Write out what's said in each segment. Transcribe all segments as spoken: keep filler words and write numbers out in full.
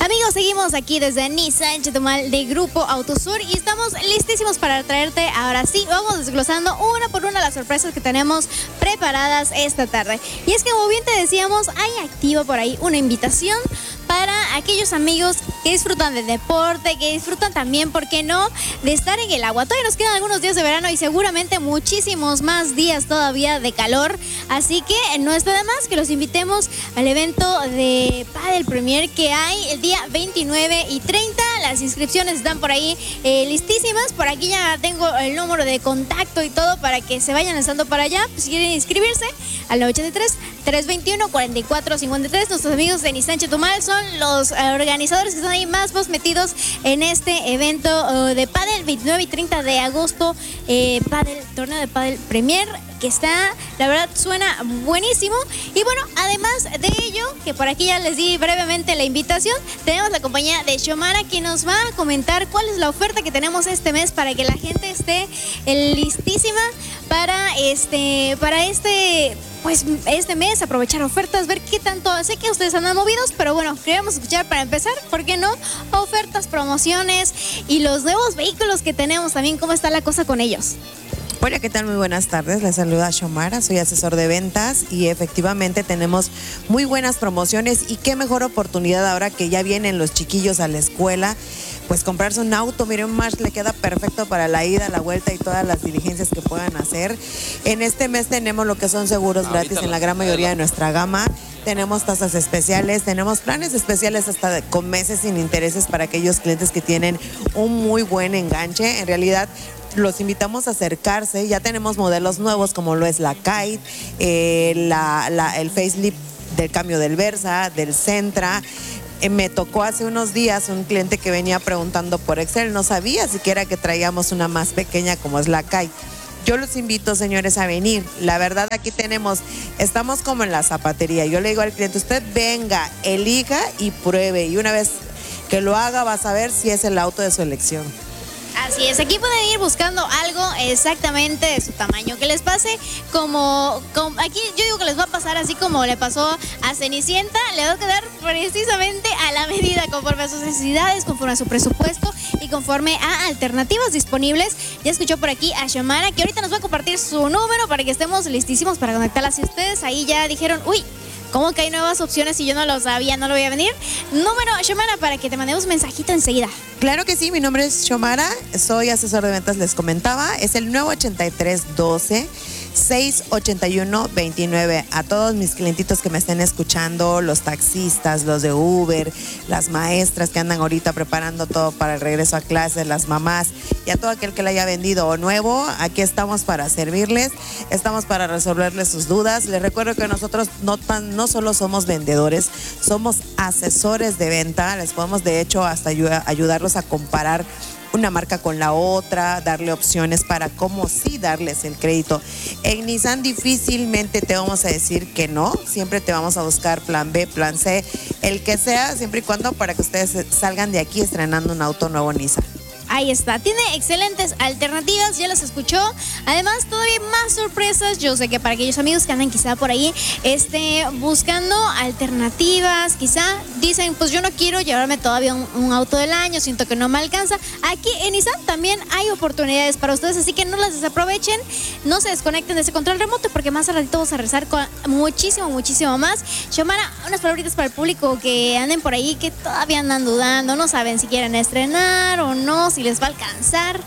Amigos, seguimos aquí desde Nissan Chetumal de Grupo Autosur y estamos listísimos para traerte, ahora sí, vamos desglosando una por una las sorpresas que tenemos preparadas esta tarde. Y es que, como bien te decíamos, hay activa por ahí una invitación para aquellos amigos que disfrutan del deporte, que disfrutan también, ¿por qué no?, de estar en el agua. Todavía nos quedan algunos días de verano y seguramente muchísimos más días todavía de calor, así que no está de más que los invitemos al evento de Padel Premier que hay el día veintinueve y treinta. Las inscripciones están por ahí eh, listísimas. Por aquí ya tengo el número de contacto y todo para que se vayan lanzando para allá. Pues, si quieren inscribirse, al nueve ochenta y tres, trescientos veintiuno, cuarenta y cuatro cincuenta y tres. Nuestros amigos de Nissan Chetumal son los organizadores que están ahí más, más metidos en este evento uh, de Padel, veintinueve y treinta de agosto. Eh, Padel, torneo de Padel Premier, que está, la verdad, suena buenísimo. Y bueno, además de ello, que por aquí ya les di brevemente la invitación, tenemos la compañía de Xiomara, que nos va a comentar cuál es la oferta que tenemos este mes para que la gente esté eh, listísima para este, para este, pues este mes, aprovechar ofertas, ver qué tanto. Sé que ustedes andan movidos, pero bueno, queríamos escuchar para empezar, ¿por qué no? Ofertas, promociones y los nuevos vehículos que tenemos también, ¿cómo está la cosa con ellos? Hola, ¿qué tal? Muy buenas tardes. Les saluda Xiomara, soy asesor de ventas y efectivamente tenemos muy buenas promociones y qué mejor oportunidad ahora que ya vienen los chiquillos a la escuela, pues comprarse un auto. Miren, March le queda perfecto para la ida, la vuelta y todas las diligencias que puedan hacer. En este mes tenemos lo que son seguros Ahorita gratis en la gran mayoría de nuestra gama. Tenemos tasas especiales, tenemos planes especiales hasta de, con meses sin intereses para aquellos clientes que tienen un muy buen enganche. En realidad, los invitamos a acercarse. Ya tenemos modelos nuevos como lo es la Kite, eh, la, la, el facelift del cambio del Versa, del Sentra. Eh, me tocó hace unos días un cliente que venía preguntando por Excel, no sabía siquiera que traíamos una más pequeña como es la Kite. Yo los invito, señores, a venir. La verdad, aquí tenemos, estamos como en la zapatería. Yo le digo al cliente, usted venga, elija y pruebe. Y una vez que lo haga, va a saber si es el auto de su elección. Así es, aquí pueden ir buscando algo exactamente de su tamaño, que les pase como, como, aquí yo digo que les va a pasar así como le pasó a Cenicienta, le va a quedar precisamente a la medida, conforme a sus necesidades, conforme a su presupuesto y conforme a alternativas disponibles. Ya escuchó por aquí a Xiomara, que ahorita nos va a compartir su número para que estemos listísimos para conectarlas. Si ustedes ahí ya dijeron, uy, ¿cómo que hay nuevas opciones y yo no lo sabía, no lo voy a venir? Número, Xiomara, para que te mandemos un mensajito enseguida. Claro que sí, mi nombre es Xiomara, soy asesor de ventas, les comentaba, es el nueve ochenta y tres, doce, seis ochenta y uno, veintinueve. A todos mis clientitos que me estén escuchando, los taxistas, los de Uber, las maestras que andan ahorita preparando todo para el regreso a clases, las mamás y a todo aquel que le haya vendido o nuevo, aquí estamos para servirles, estamos para resolverles sus dudas. Les recuerdo que nosotros no, tan, no solo somos vendedores, somos asesores de venta, les podemos de hecho hasta ayuda, ayudarlos a comparar una marca con la otra, darle opciones para cómo sí darles el crédito. En Nissan difícilmente te vamos a decir que no, siempre te vamos a buscar plan B, plan C, el que sea, siempre y cuando para que ustedes salgan de aquí estrenando un auto nuevo Nissan. Ahí está, tiene excelentes alternativas, ya las escuchó. Además, todavía más sorpresas. Yo sé que para aquellos amigos que andan quizá por ahí este, buscando alternativas, quizá dicen, pues yo no quiero llevarme todavía un, un auto del año, siento que no me alcanza. Aquí en Nissan también hay oportunidades para ustedes, así que no las desaprovechen, no se desconecten de ese control remoto porque más al ratito vamos a rezar con muchísimo, muchísimo más. Xiomara, unas palabritas para el público que anden por ahí, que todavía andan dudando, no saben si quieren estrenar o no, si les va a alcanzar.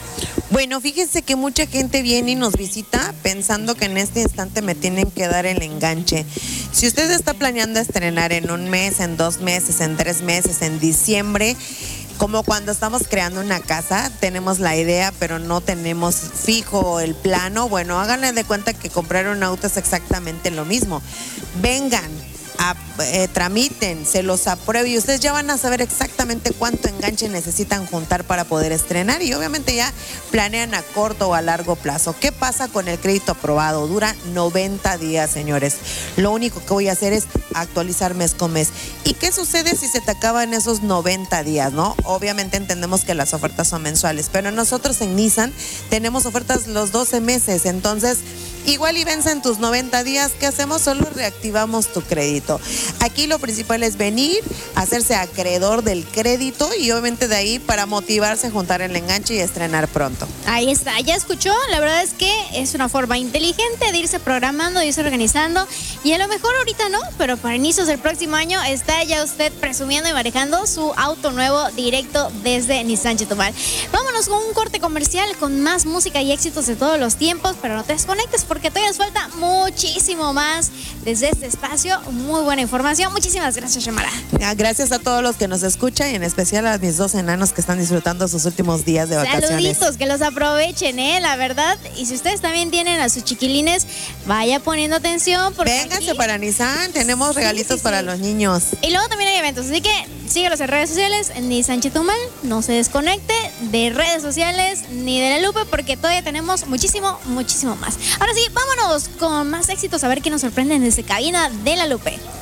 Bueno, fíjense que mucha gente viene y nos visita pensando que en este instante me tienen que dar el enganche. Si usted está planeando estrenar en un mes, en dos meses, en tres meses, en diciembre, como cuando estamos creando una casa, tenemos la idea, pero no tenemos fijo el plano, bueno, háganle de cuenta que comprar un auto es exactamente lo mismo. Vengan, A, eh, tramiten, se los apruebe y ustedes ya van a saber exactamente cuánto enganche necesitan juntar para poder estrenar y obviamente ya planean a corto o a largo plazo. ¿Qué pasa con el crédito aprobado? Dura noventa días, señores. Lo único que voy a hacer es actualizar mes con mes. ¿Y qué sucede si se te acaban esos noventa días, no? Obviamente entendemos que las ofertas son mensuales, pero nosotros en Nissan tenemos ofertas los doce meses, entonces igual y vencen tus noventa días, ¿qué hacemos? Solo reactivamos tu crédito. Aquí lo principal es venir, hacerse acreedor del crédito y obviamente de ahí para motivarse, juntar el enganche y estrenar pronto. Ahí está, ya escuchó, la verdad es que es una forma inteligente de irse programando, de irse organizando y a lo mejor ahorita no, pero para inicios del próximo año está ya usted presumiendo y manejando su auto nuevo directo desde Nissan Chetumal. Vámonos con un corte comercial con más música y éxitos de todos los tiempos, pero no te desconectes porque todavía nos falta muchísimo más desde este espacio. Muy buena información. Muchísimas gracias, Xiomara. Gracias a todos los que nos escuchan y en especial a mis dos enanos que están disfrutando sus últimos días de vacaciones. Saluditos, que los aprovechen, ¿eh? La verdad. Y si ustedes también tienen a sus chiquilines, vaya poniendo atención. Porque vénganse aquí... para Nissan, tenemos regalitos sí, sí, sí. para los niños. Y luego también hay eventos, así que síguelos en redes sociales, en Nissan Chetumal. No se desconecte de redes sociales ni de la lupa porque todavía tenemos muchísimo, muchísimo más. Ahora sí, vámonos con más éxitos a ver qué nos sorprenden desde cabina de la Lupe.